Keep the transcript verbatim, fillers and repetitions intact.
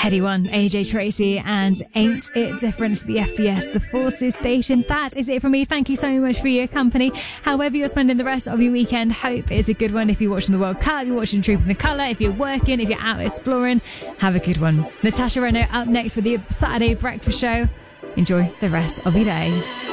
Heady One, A J Tracy, and Ain't It Different, the F B S, the Forces station. That is it from me. Thank you so much for your company. However you're spending the rest of your weekend, hope it's a good one. If you're watching the World Cup, you're watching Trooping the Colour, if you're working, if you're out exploring, have a good one. Natasha Renault up next with the Saturday Breakfast Show. Enjoy the rest of your day.